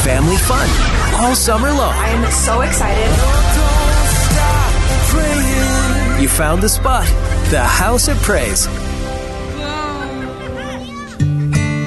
family fun all summer long. I'm so excited. You found the spot, the House of Praise.